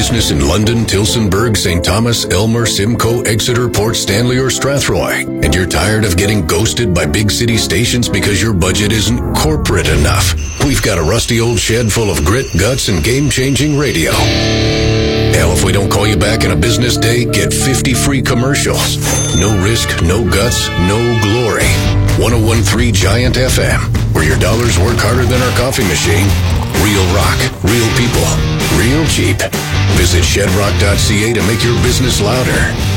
business in London, Tillsonburg, St. Thomas, Elmer, Simcoe, Exeter, Port Stanley, or Strathroy, and you're tired of getting ghosted by big city stations because your budget isn't corporate enough, we've got a rusty old shed full of grit, guts, and game-changing radio. Hell, if we don't call you back in a business day, get 50 free commercials. No risk, no guts, no glory. 101.3 Giant FM, where your dollars work harder than our coffee machine. Real rock, real people, real cheap. Visit shedrock.ca to make your business louder.